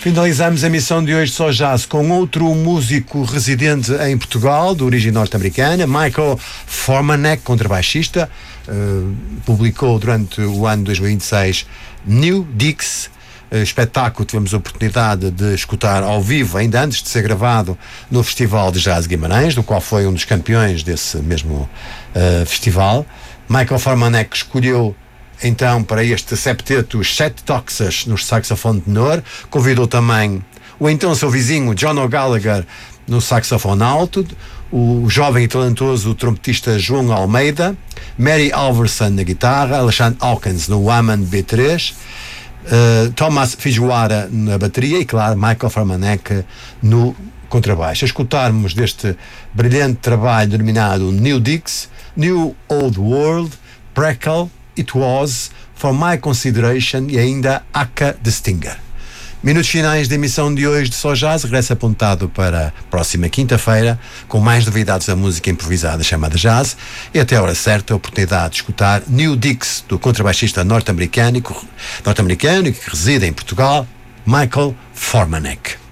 Finalizamos a emissão de hoje de Só Jazz com outro músico residente em Portugal, de origem norte-americana, Michael Formanek, contrabaixista. Publicou durante o ano 2026 New Dix, espetáculo que tivemos a oportunidade de escutar ao vivo, ainda antes de ser gravado, no Festival de Jazz Guimarães, do qual foi um dos campeões desse mesmo festival. Michael Formanek escolheu então para este septeto os 7 toxas no saxofone tenor, convidou também o então seu vizinho John O'Gallagher no saxofone alto, o jovem e talentoso trompetista João Almeida, Mary Alverson na guitarra, Alexandre Hawkins no Hammond B3, Thomas Fijuara na bateria e, claro, Michael Formanek no contrabaixo. A escutarmos deste brilhante trabalho denominado New Dix, New Old World, Prequel, It Was, For My Consideration e ainda Aka the Stinger. Minutos finais da emissão de hoje de Só Jazz. Regresso apontado para a próxima quinta-feira com mais novidades da música improvisada chamada jazz e até a hora certa a oportunidade de escutar New Dix do contrabaixista norte-americano que reside em Portugal, Michael Formanek.